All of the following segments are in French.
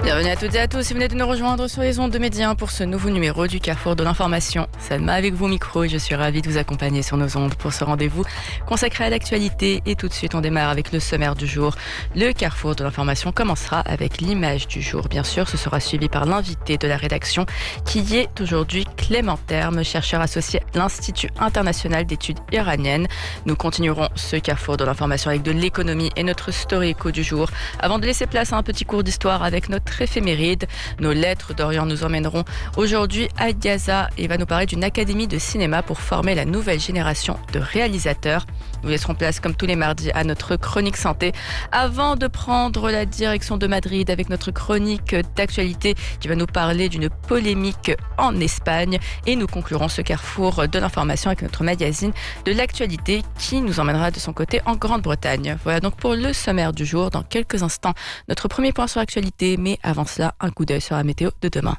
Bienvenue à toutes et à tous, si vous venez de nous rejoindre sur les ondes de Média pour ce nouveau numéro du Carrefour de l'information. Salma avec vous au micro et je suis ravie de vous accompagner sur nos ondes pour ce rendez-vous consacré à l'actualité. Et tout de suite, on démarre avec le sommaire du jour. Le Carrefour de l'information commencera avec l'image du jour. Bien sûr, ce sera suivi par l'invité de la rédaction qui est aujourd'hui Clément Terme, chercheur associé à l'Institut international d'études iraniennes. Nous continuerons ce Carrefour de l'information avec de l'économie et notre story éco du jour. Avant de laisser place à un petit cours d'histoire avec notre éphéméride, nos lettres d'Orient nous emmèneront aujourd'hui à Gaza et va nous parler d'une académie de cinéma pour former la nouvelle génération de réalisateurs. Nous laisserons place comme tous les mardis à notre chronique santé avant de prendre la direction de Madrid avec notre chronique d'actualité qui va nous parler d'une polémique en Espagne et nous conclurons ce carrefour de l'information avec notre magazine de l'actualité qui nous emmènera de son côté en Grande-Bretagne. Voilà donc pour le sommaire du jour. Dans quelques instants, notre premier point sur l'actualité, mais avant cela, un coup d'œil sur la météo de demain.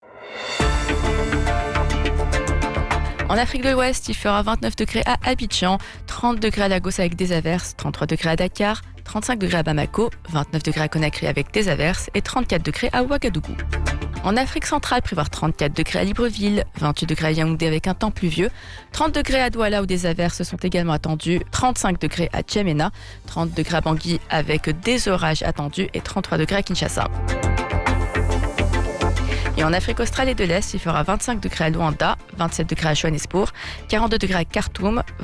En Afrique de l'Ouest, il fera 29 degrés à Abidjan, 30 degrés à Lagos avec des averses, 33 degrés à Dakar, 35 degrés à Bamako, 29 degrés à Conakry avec des averses et 34 degrés à Ouagadougou. En Afrique centrale, prévoir 34 degrés à Libreville, 28 degrés à Yaoundé avec un temps pluvieux, 30 degrés à Douala où des averses sont également attendues, 35 degrés à Djamena, 30 degrés à Bangui avec des orages attendus et 33 degrés à Kinshasa. Et en Afrique australe et de l'Est, il fera 25 degrés à Luanda, 27 degrés à Johannesburg, 42 degrés à Khartoum,